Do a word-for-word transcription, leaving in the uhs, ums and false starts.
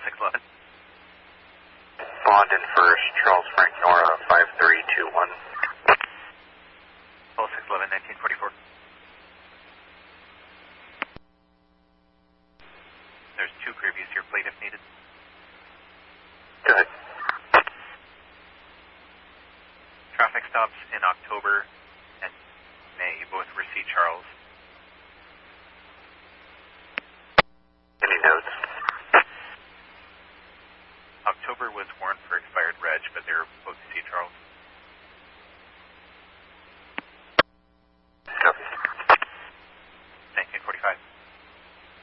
six eleven. Bond in first, Charles Frank Nora, five three two one. Apollo six eleven, nineteen forty-four. There's two previews to your plate if needed. Good. Traffic stops in October and May both were C. Charles. Any notes? October was warrant for expired reg, but they were both C. Charles.